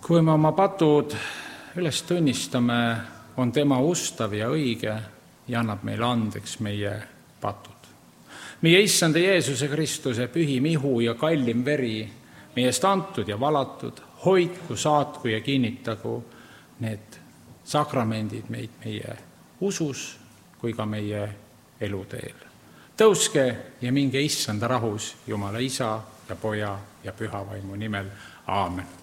Kui me oma patud üles tunnistame, on tema ustav ja õige ja annab meile andeks meie patud. Meie issanda Jeesuse Kristuse pühim ihu ja kallim veri, meie eest antud ja valatud, hoidku, saatku ja kinnitagu need sakramendid meid meie usus kui ka meie eluteel. Tõuske ja minge issanda rahus Jumala Isa ja Poja ja Püha Vaimu nimel. Aamen.